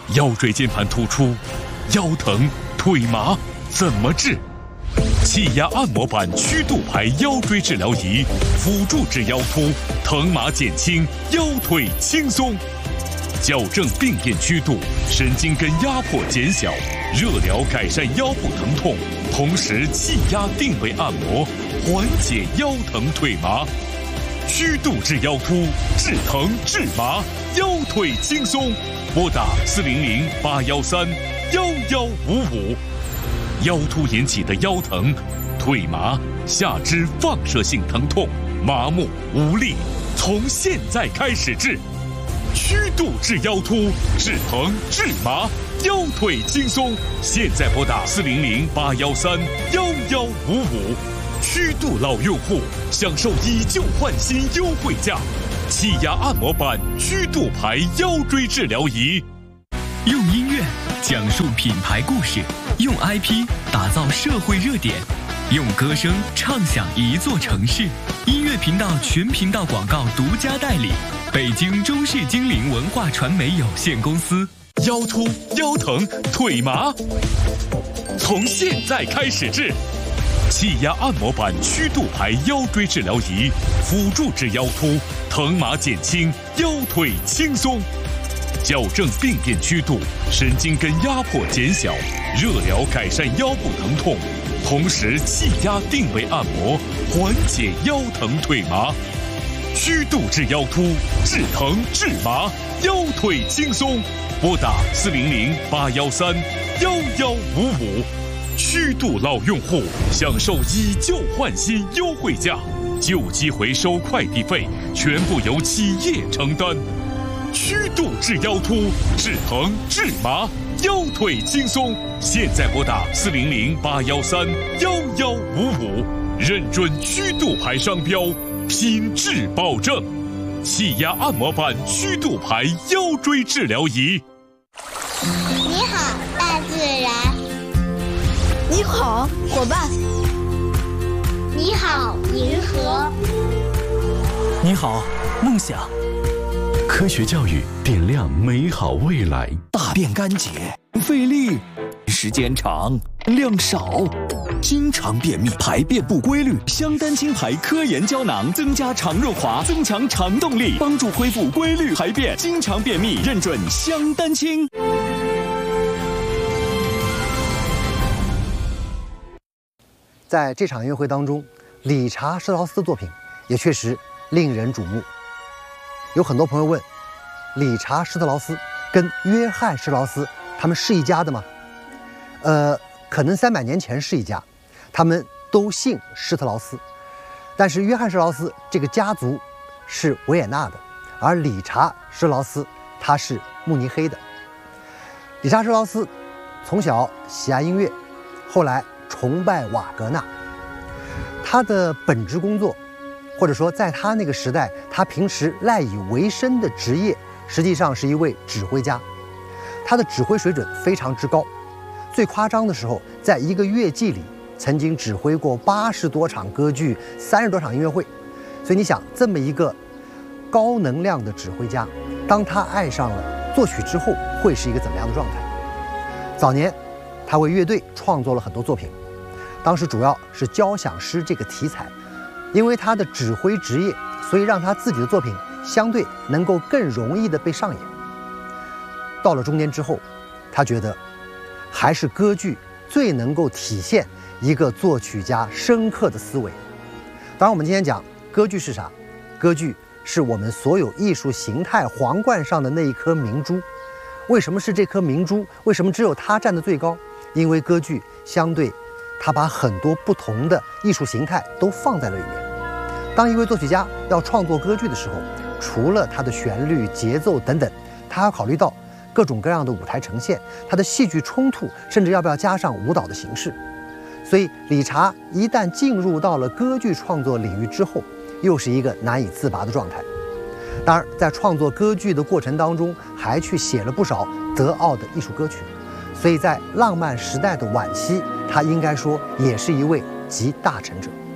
腰椎间盘突出、腰疼、腿麻怎么治？气压按摩板曲度排腰椎治疗仪，辅助治腰突，疼麻减轻，腰腿轻松。矫正病变曲度，神经根压迫减小，热疗改善腰部疼痛，同时气压定位按摩，缓解腰疼腿麻。曲度治腰突，治疼治麻，腰腿轻松。拨打400-813-1155。腰突引起的腰疼、腿麻、下肢放射性疼痛、麻木无力，从现在开始治。曲度治腰突，治疼治麻，腰腿轻松。现在拨打400-813-1155。曲度老用户享受以旧换新优惠价，气压按摩板曲度排腰椎治疗仪。 用音乐讲述品牌故事，用 IP 打造社会热点，用歌声唱响一座城市。音乐频道全频道广告独家代理，北京中视精灵文化传媒有限公司。 腰突、腰疼、腿麻，从现在开始治。气压按摩板曲度排腰椎治疗仪，辅助治腰突，疼麻减轻，腰腿轻松。矫正病变曲度，神经根压迫减小，热疗改善腰部疼痛，同时气压定位按摩，缓解腰疼腿麻。曲度治腰突，治疼治麻，腰腿轻松。拨打400-813-1155。曲度老用户享受以旧换新优惠价，旧机回收快递费全部由企业承担。曲度治腰突，治疼治麻，腰腿轻松。现在拨打400-813-1155，认准曲度牌商标，品质保证。气压按摩板曲度牌腰椎治疗仪。 你好，大自然。 你好，伙伴。 你好，银河。 你好，梦想。科学教育点亮美好未来。 大便干结，费力，时间长，量少，经常便秘，排便不规律。香丹清牌科研胶囊增加肠润滑，增强肠动力，帮助恢复规律排便。经常便秘，认准香丹清。 在这场音乐会当中，理查·施特劳斯的作品也确实令人瞩目。有很多朋友问，理查·施特劳斯跟约翰·施特劳斯他们是一家的吗？可能300年前是一家，他们都姓施特劳斯。但是约翰·施特劳斯这个家族是维也纳的，而理查·施特劳斯他是慕尼黑的。理查·施特劳斯从小喜爱音乐，后来崇拜瓦格纳。他的本职工作，或者说在他那个时代，他平时赖以为生的职业，实际上是一位指挥家。他的指挥水准非常之高，最夸张的时候，在一个乐季里曾经指挥过80多场歌剧，30多场音乐会。所以你想，这么一个高能量的指挥家，当他爱上了作曲之后，会是一个怎么样的状态？早年他为乐队创作了很多作品，当时主要是交响诗这个题材。因为他的指挥职业，所以让他自己的作品相对能够更容易的被上演。到了中年之后，他觉得还是歌剧最能够体现一个作曲家深刻的思维。当然我们今天讲歌剧是啥？歌剧是我们所有艺术形态皇冠上的那一颗明珠。为什么是这颗明珠？为什么只有它站得最高？因为歌剧相对他把很多不同的艺术形态都放在了里面。当一位作曲家要创作歌剧的时候，除了他的旋律、节奏等等，他要考虑到各种各样的舞台呈现，他的戏剧冲突，甚至要不要加上舞蹈的形式。所以理查一旦进入到了歌剧创作领域之后，又是一个难以自拔的状态。当然，在创作歌剧的过程当中，还去写了不少德奥的艺术歌曲。所以在浪漫时代的晚期，他应该说也是一位集大成者。